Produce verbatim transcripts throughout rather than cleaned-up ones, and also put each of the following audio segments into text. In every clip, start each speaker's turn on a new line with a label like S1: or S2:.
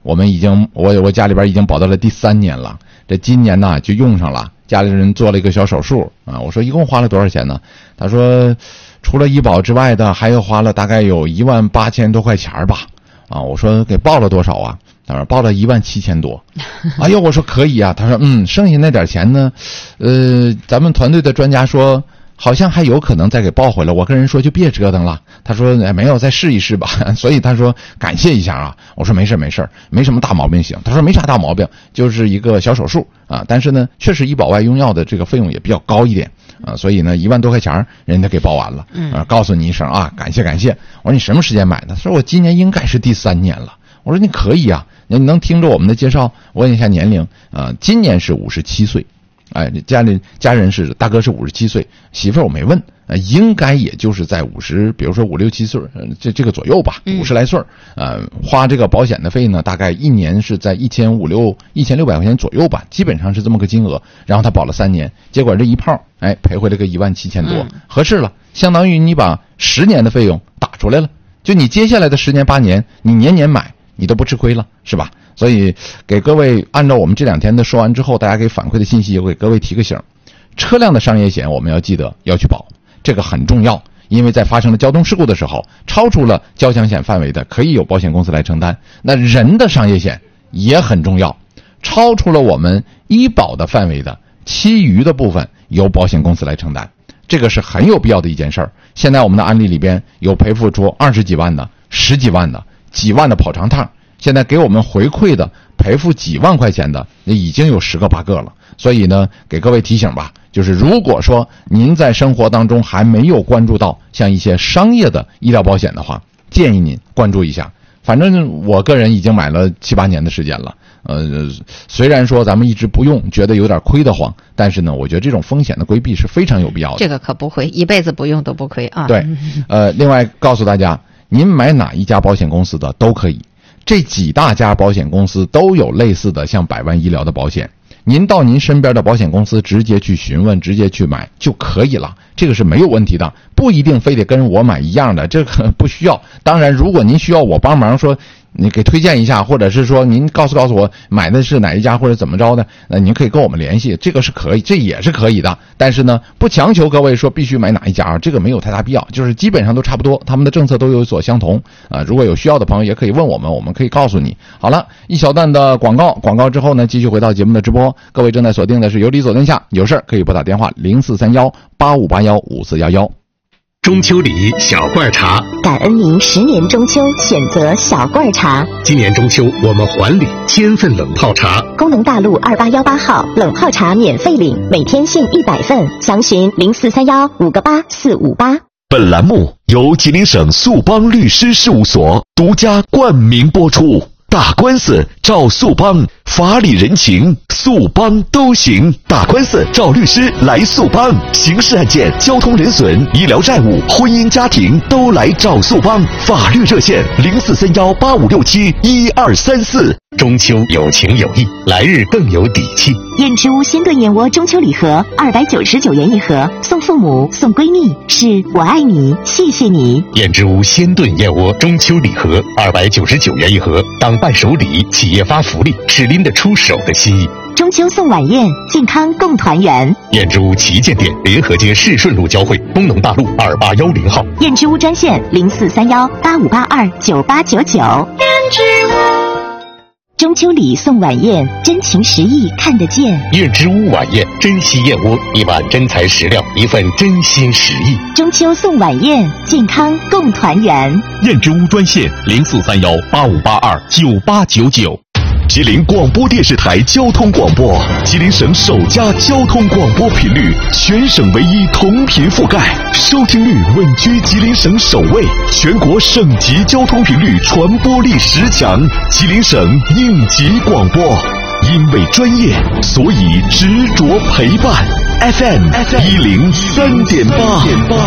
S1: 我们已经我我家里边已经保到了第三年了，这今年呢就用上了，家里人做了一个小手术啊。我说一共花了多少钱呢？他说除了医保之外的，还有花了大概有一万八千多块钱吧。啊，我说给报了多少啊？他说报了一万七千多。哎呦，我说可以啊。他说嗯，剩下那点钱呢，呃，咱们团队的专家说。好像还有可能再给报回来，我跟人说就别折腾了。他说哎没有，再试一试吧。所以他说感谢一下啊。我说没事没事，没什么大毛病行。他说没啥大毛病，就是一个小手术啊。但是呢，确实医保外用药的这个费用也比较高一点啊，所以呢一万多块钱人家给报完了。啊，告诉你一声啊，感谢感谢。我说你什么时间买的？他说我今年应该是第三年了。我说你可以啊，你能听着我们的介绍，问一下年龄啊，今年是五十七岁。哎，家里家人是大哥是五十七岁，媳妇儿我没问，呃，应该也就是在五十，比如说五六七岁，呃，这这个左右吧，五十来岁，呃，花这个保险的费呢，大概一年是在一千五六一千六百块钱左右吧，基本上是这么个金额。然后他保了三年，结果这一炮，哎，赔回了个一万七千多，合适了，相当于你把十年的费用打出来了，就你接下来的十年八年，你年年买，你都不吃亏了，是吧？所以给各位按照我们这两天的说完之后，大家给反馈的信息，我给各位提个醒：车辆的商业险我们要记得要去保，这个很重要，因为在发生了交通事故的时候，超出了交强险范围的，可以有保险公司来承担。那人的商业险也很重要，超出了我们医保的范围的，其余的部分由保险公司来承担，这个是很有必要的一件事儿。现在我们的案例里边有赔付出二十几万的、十几万的、几万的跑长趟。现在给我们回馈的赔付几万块钱的已经有十个八个了。所以呢给各位提醒吧，就是如果说您在生活当中还没有关注到像一些商业的医疗保险的话，建议您关注一下。反正我个人已经买了七八年的时间了，呃，虽然说咱们一直不用觉得有点亏得慌，但是呢我觉得这种风险的规避是非常有必要的。
S2: 这个可不亏，一辈子不用都不亏啊。
S1: 对，呃，另外告诉大家，您买哪一家保险公司的都可以，这几大家保险公司都有类似的像百万医疗的保险，您到您身边的保险公司直接去询问，直接去买就可以了，这个是没有问题的，不一定非得跟我买一样的，这个不需要。当然如果您需要我帮忙说你给推荐一下，或者是说您告诉告诉我买的是哪一家或者怎么着的，那您可以跟我们联系，这个是可以，这也是可以的。但是呢不强求各位说必须买哪一家，这个没有太大必要，就是基本上都差不多，他们的政策都有所相同啊。如果有需要的朋友也可以问我们，我们可以告诉你。好了，一小段的广告，广告之后呢继续回到节目的直播。各位正在锁定的是有理佐敦下，有事可以拨打电话零四三幺八五八幺五四幺幺。
S3: 中秋礼小罐茶，
S4: 感恩您十年中秋选择小罐茶。
S3: 今年中秋我们还礼千份冷泡茶，
S4: 工农大路二八幺八号冷泡茶免费领，每天限一百份，详询零四三幺五个八四五八。
S5: 本栏目由吉林省速邦律师事务所独家冠名播出。打官司找速邦，法理人情速邦都行。打官司找律师来速邦，刑事案件、交通人损、医疗债务、婚姻家庭都来找速邦。法律热线零四三幺八五六七一二三四。
S3: 中秋有情有义，来日更有底气。
S4: 燕之屋鲜炖燕窝中秋礼盒二百九十九元一盒，送父母送闺蜜，是我爱你谢谢你。
S3: 燕之屋鲜炖燕窝中秋礼盒二百九十九元一盒，当伴手礼，企业发福利，是拎得出手的心意。
S4: 中秋送晚宴，健康共团圆。
S3: 燕之屋旗舰店联合街市顺路交汇，工农大路二八幺零号。
S4: 燕之屋专线零四三幺八五八二九八九九。燕之屋。中秋礼送晚宴，真情实意看得见。
S3: 燕之屋晚宴，珍稀燕窝，一碗真材实料，一份真心实意。
S4: 中秋送晚宴，健康共团圆。
S5: 燕之屋专线零四三幺八五八二九八九九。吉林广播电视台交通广播，吉林省首家交通广播频率，全省唯一同频覆盖，收听率稳居吉林省首位，全国省级交通频率传播力十强，吉林省应急广播。因为专业，所以执着陪伴。F M 一零三点八。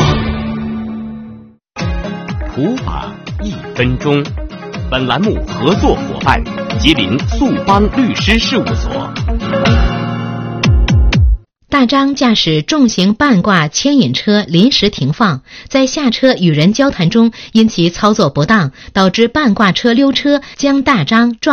S6: 普法一分钟。本栏目合作伙伴吉林速邦律师事务所。
S7: 大张驾驶重型半挂牵引车临时停放，在下车与人交谈中，因其操作不当，导致半挂车溜车，将大张撞